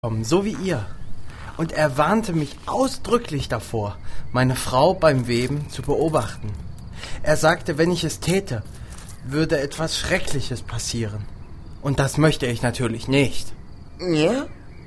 so wie ihr. Und er warnte mich ausdrücklich davor, meine Frau beim Weben zu beobachten. Er sagte, wenn ich es täte, würde etwas Schreckliches passieren. Und das möchte ich natürlich nicht. Ja?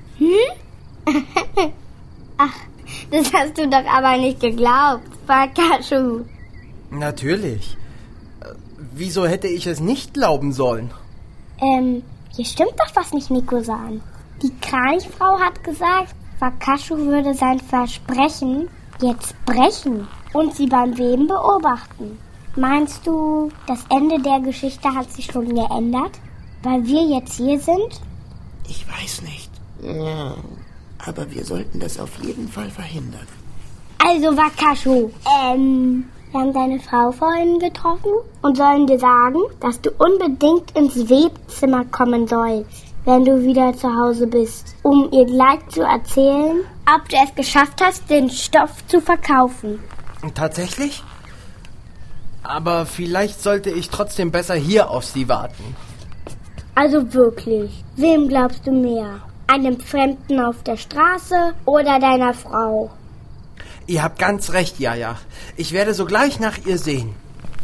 Ach, das hast du doch aber nicht geglaubt, Wakaschu. Natürlich. Wieso hätte ich es nicht glauben sollen? Hier stimmt doch was nicht, Niko-san. Die Kranichfrau hat gesagt, Wakaschu würde sein Versprechen jetzt brechen und sie beim Weben beobachten. Meinst du, das Ende der Geschichte hat sich schon geändert, weil wir jetzt hier sind? Ich weiß nicht. Ja, aber wir sollten das auf jeden Fall verhindern. Also, Wakaschu, wir haben deine Frau vorhin getroffen und sollen dir sagen, dass du unbedingt ins Webzimmer kommen sollst, wenn du wieder zu Hause bist, um ihr gleich zu erzählen, ob du es geschafft hast, den Stoff zu verkaufen. Tatsächlich? Aber vielleicht sollte ich trotzdem besser hier auf sie warten. Also wirklich, wem glaubst du mehr? Einem Fremden auf der Straße oder deiner Frau? Ihr habt ganz recht, Jaja. Ich werde sogleich nach ihr sehen.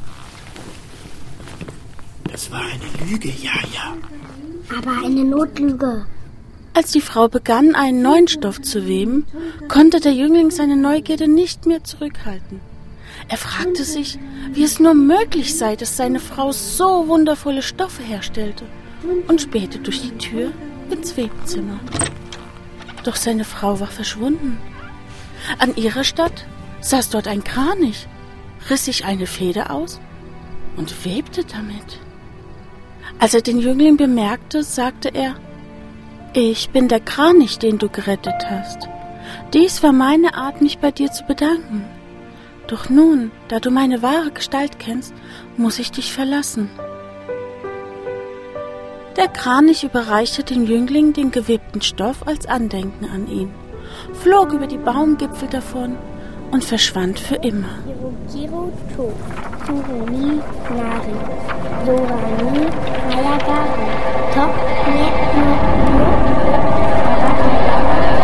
Das war eine Lüge, Jaja. Aber eine Notlüge. Als die Frau begann, einen neuen Stoff zu weben, konnte der Jüngling seine Neugierde nicht mehr zurückhalten. Er fragte sich, wie es nur möglich sei, dass seine Frau so wundervolle Stoffe herstellte, und spähte durch die Tür ins Webzimmer. Doch seine Frau war verschwunden. An ihrer Statt saß dort ein Kranich, riss sich eine Feder aus und webte damit. Als er den Jüngling bemerkte, sagte er: Ich bin der Kranich, den du gerettet hast. Dies war meine Art, mich bei dir zu bedanken. Doch nun, da du meine wahre Gestalt kennst, muss ich dich verlassen. Der Kranich überreichte dem Jüngling den gewebten Stoff als Andenken an ihn, flog über die Baumgipfel davon und verschwand für immer. Hirokiro to, Tsuruni Nari, Sorani Hayagaru, Top ne no